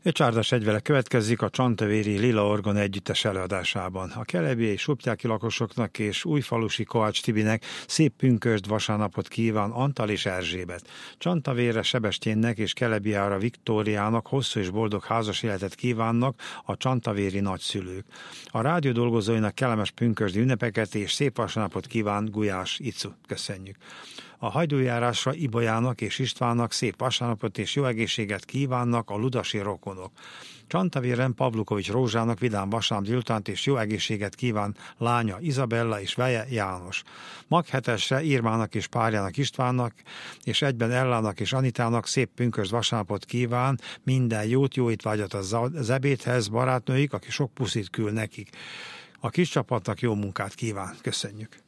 Csárdas egyvele következik a Csantavéri Lila Orgona együttes előadásában. A kelebi és subtyáki lakosoknak és újfalusi Kovács Tibinek szép pünkösd vasárnapot kíván Antal és Erzsébet. Csantavérre Sebestyénnek és Kelebiára Viktóriának hosszú és boldog házas életet kívánnak a csantavéri nagyszülők. A rádió dolgozóinak kellemes pünkösdi ünnepeket és szép vasárnapot kíván Gulyás Icu. Köszönjük. A hajdújárásra Ibolyának és Istvánnak szép vasárnapot és jó egészséget kívánnak a ludasi rokonok. Csantavéren Pavlukovics Rózsának vidám vasárnap délutánt és jó egészséget kíván lánya Izabella és veje János. Maghetesre Irmának és párjának Istvánnak és egyben Ellának és Anitának szép pünkösd vasárnapot kíván, minden jót, jó étvágyat az ebédhez, barátnőik, aki sok puszit küld nekik. A kis csapatnak jó munkát kíván. Köszönjük.